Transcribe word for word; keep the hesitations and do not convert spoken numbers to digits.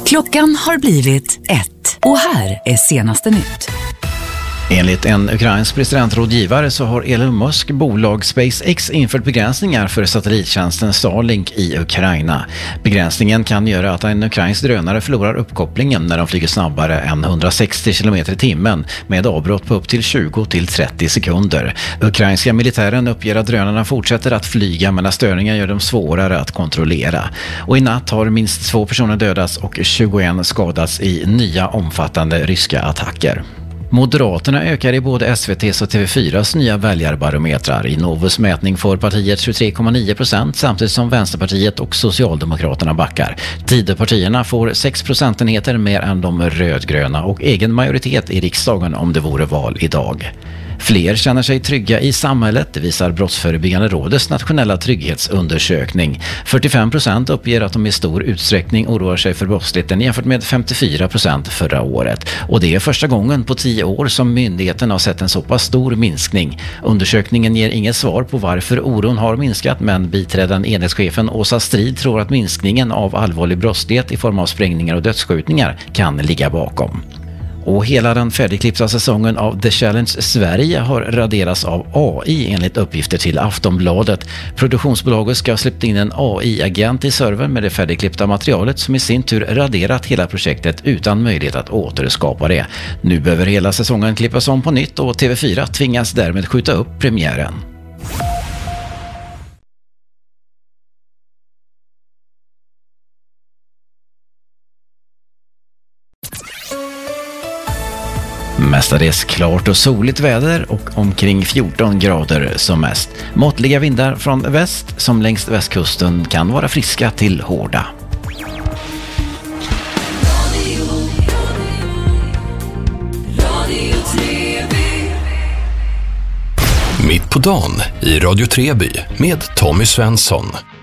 Klockan har blivit ett och här är senaste nytt. Enligt en ukrainsk presidentrådgivare så har Elon Musk bolag SpaceX infört begränsningar för satellittjänsten Starlink i Ukraina. Begränsningen kan göra att en ukrainsk drönare förlorar uppkopplingen när de flyger snabbare än hundrasextio kilometer i timmen med avbrott på upp till tjugo till trettio sekunder. Ukrainska militären uppger att drönarna fortsätter att flyga men störningar gör dem svårare att kontrollera. Och i natt har minst två personer dödats och tjugoett skadats i nya omfattande ryska attacker. Moderaterna ökar i både S V T:s och T V fyras nya väljarbarometrar. I Novus mätning får partiet tjugotre komma nio procent samtidigt som Vänsterpartiet och Socialdemokraterna backar. Tidöpartierna får sex procentenheter mer än de rödgröna och egen majoritet i riksdagen om det vore val idag. Fler känner sig trygga i samhället, det visar Brottsförebyggande rådets nationella trygghetsundersökning. fyrtiofem procent uppger att de i stor utsträckning oroar sig för brottsligheten jämfört med femtiofyra procent förra året. Och det är första gången på tio år som myndigheten har sett en så pass stor minskning. Undersökningen ger inget svar på varför oron har minskat, men biträdande enhetschefen Åsa Strid tror att minskningen av allvarlig brottslighet i form av sprängningar och dödsskjutningar kan ligga bakom. Och hela den färdigklippta säsongen av The Challenge Sverige har raderats av A I enligt uppgifter till Aftonbladet. Produktionsbolaget ska ha släppt in en A I-agent i servern med det färdigklippta materialet som i sin tur raderat hela projektet utan möjlighet att återskapa det. Nu behöver hela säsongen klippas om på nytt och T V fyra tvingas därmed skjuta upp premiären. Mestadels klart och soligt väder och omkring fjorton grader som mest. Måttliga vindar från väst som längs västkusten kan vara friska till hårda. Mitt på dagen i Radio Treby med Tommy Svensson.